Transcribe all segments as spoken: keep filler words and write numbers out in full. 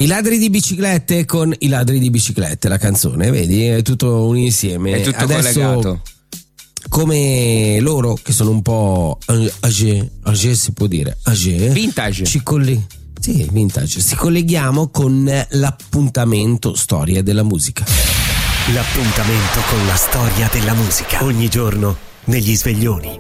I ladri di biciclette con i ladri di biciclette, la canzone, vedi? È tutto un insieme. È tutto Adesso, collegato. Come loro che sono un po' âgé, âgé si può dire, âgé, Vintage. ci colli- sì, vintage. Si colleghiamo con l'appuntamento storia della musica. L'appuntamento con la storia della musica. Ogni giorno negli sveglioni.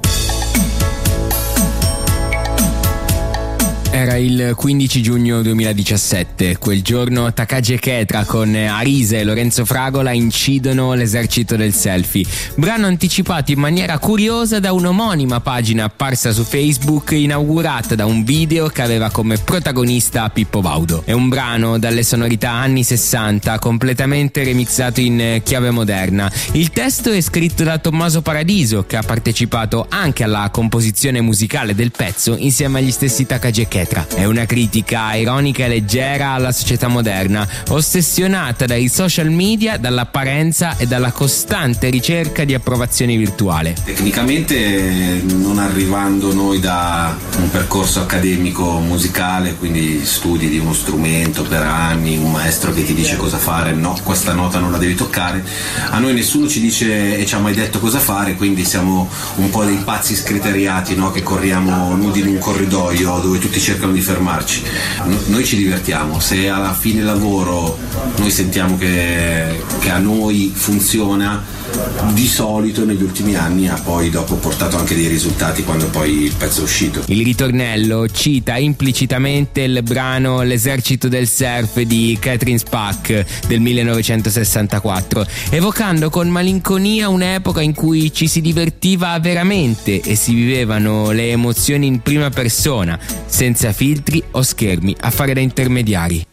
Era il quindici giugno duemiladiciassette. Quel giorno Takagi e Ketra con Arise e Lorenzo Fragola incidono L'esercito del selfie, brano anticipato in maniera curiosa da un'omonima pagina apparsa su Facebook, inaugurata da un video che aveva come protagonista Pippo Baudo. È un brano dalle sonorità anni sessanta, completamente remixato in chiave moderna. Il testo è scritto da Tommaso Paradiso, che ha partecipato anche alla composizione musicale del pezzo insieme agli stessi Takagi e Ketra. È una critica ironica e leggera alla società moderna, ossessionata dai social media, dall'apparenza e dalla costante ricerca di approvazione virtuale. Tecnicamente, non arrivando noi da un percorso accademico musicale, quindi studi di uno strumento per anni, un maestro che ti dice cosa fare, no, questa nota non la devi toccare, a noi nessuno ci dice e ci ha mai detto cosa fare, quindi siamo un po' dei pazzi scriteriati, no? Che corriamo nudi in un corridoio dove tutti cercano di fermarci. No, noi ci divertiamo, se alla fine lavoro noi sentiamo che, che a noi funziona, di solito negli ultimi anni ha poi dopo portato anche dei risultati quando poi il pezzo è uscito. Il ritornello cita implicitamente il brano L'esercito del surf di Catherine Spack del millenovecentosessantaquattro, evocando con malinconia un'epoca in cui ci si divertiva veramente e si vivevano le emozioni in prima persona, senza filtri o schermi a fare da intermediari.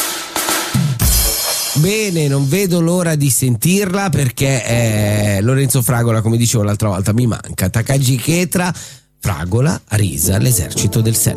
Bene, non vedo l'ora di sentirla perché eh, Lorenzo Fragola, come dicevo l'altra volta, mi manca. Takagi Ketra, Fragola, Arisa, L'esercito del selfie.